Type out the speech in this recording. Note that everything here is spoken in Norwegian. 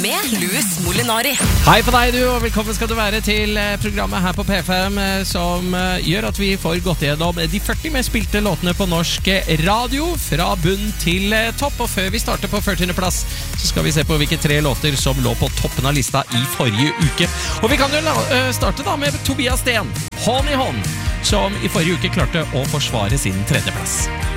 med Louis Molinari. Hei på deg du, og velkommen skal du være til programmet her på P5 som gjør at vi får gått gjennom de 40 mest spilte låtene på norsk radio fra bunn til topp. Og før vi starter på 40. plass, så skal vi se på hvilke 3 låter som lå på toppen av lista i forrige uke. Og vi kan jo starte da med Tobias Sten, Hånd i hånd, som i forrige uke klarte å forsvare sin 3. plass.